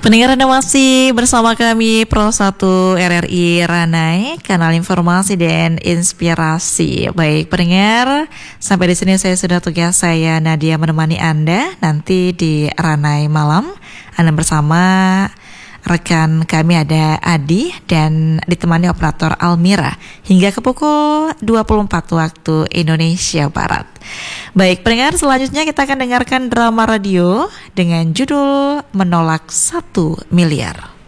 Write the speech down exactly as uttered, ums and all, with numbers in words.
Pendengar, Anda masih bersama kami Pro satu R R I Ranai, kanal informasi dan inspirasi. Baik pendengar, sampai di sini saya sudah tugas saya Nadia menemani Anda nanti di Ranai malam. Anda bersama rekan kami ada Adi dan ditemani operator Almira hingga ke pukul dua puluh empat waktu Indonesia Barat. Baik pendengar, selanjutnya kita akan dengarkan drama radio dengan judul Menolak Satu Miliar.